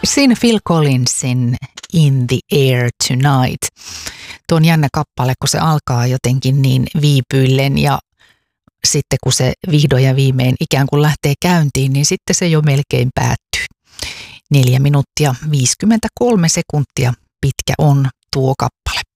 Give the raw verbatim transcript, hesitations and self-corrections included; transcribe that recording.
Siinä Phil Collinsin In the Air Tonight. Tuo on jännä kappale, kun se alkaa jotenkin niin viipyillen ja sitten kun se vihdoin ja viimein ikään kuin lähtee käyntiin, niin sitten se jo melkein päättyy. Neljä minuuttia viisikymmentäkolme sekuntia pitkä on tuo kappale.